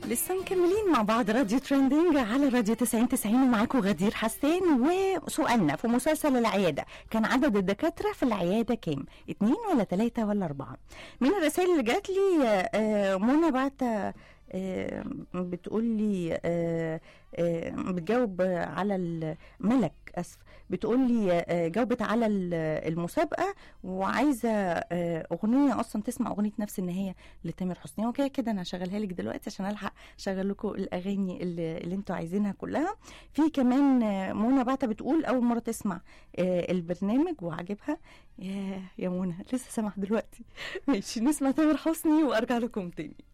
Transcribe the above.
لسه مكملين مع بعض راديو ترندنج على راديو 90 ومعاكم غدير حسان. وسؤالنا في مسلسل العيادة، كان عدد الدكاترة في العيادة كام؟ 2 ولا 3 ولا 4؟ من الرسائل اللي جات لي منى بعت بتقول لي بتجاوب على ملك بتقول لي جاوبت على المسابقة وعايزة أغنية، أصلا تسمع أغنية نفس النهاية لتامر حسني. وكده كده أنا هشغلها لك دلوقتي عشان ألحق أشغل لكم الأغاني اللي انتوا عايزينها كلها. في كمان منى بعتة بتقول أول مرة تسمع البرنامج وعجبها. يا منى لسه سامعة دلوقتي. ماشي، نسمع تامر حسني وأرجع لكم تاني.